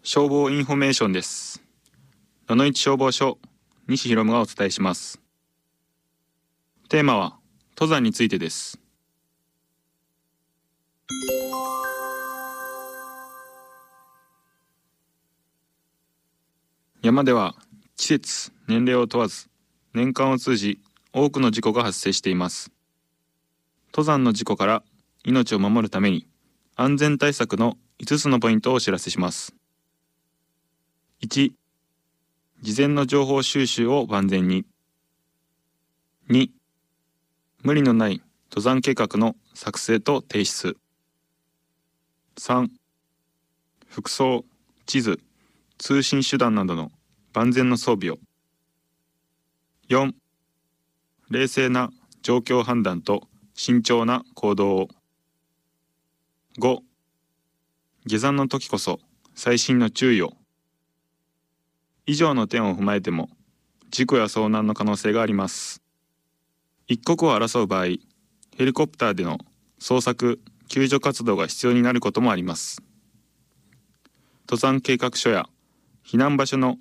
消防インフォメーションです。野々市消防署、西博がお伝えします。テーマは、登山についてです。山では、季節、年齢を問わず、年間を通じ、多くの事故が発生しています。登山の事故から命を守るために、安全対策の5つのポイントをお知らせします。1、事前の情報収集を万全に。2、無理のない登山計画の作成と提出。3、服装、地図、通信手段などの万全の装備を。4、冷静な状況判断と慎重な行動を。5、下山の時こそ細心の注意を。以上の点を踏まえても、事故や遭難の可能性があります。一刻を争う場合、ヘリコプターでの捜索・救助活動が必要になることもあります。登山計画書や避難場所の